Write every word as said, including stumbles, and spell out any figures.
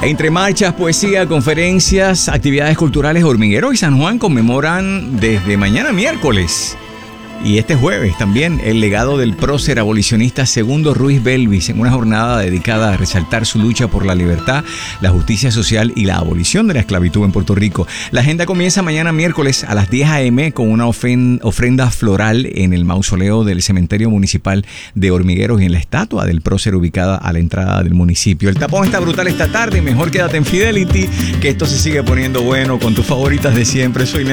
Entre marchas, poesía, conferencias, actividades culturales, Hormigueros y San Juan conmemoran desde mañana miércoles y este jueves también el legado del prócer abolicionista Segundo Ruiz Belvis en una jornada dedicada a resaltar su lucha por la libertad, la justicia social y la abolición de la esclavitud en Puerto Rico. La agenda comienza mañana miércoles a las diez a eme con una ofen- ofrenda floral en el mausoleo del cementerio municipal de Hormigueros y en la estatua del prócer ubicada a la entrada del municipio. El tapón está brutal esta tarde, mejor quédate en Fidelity, que esto se sigue poniendo bueno con tus favoritas de siempre. Soy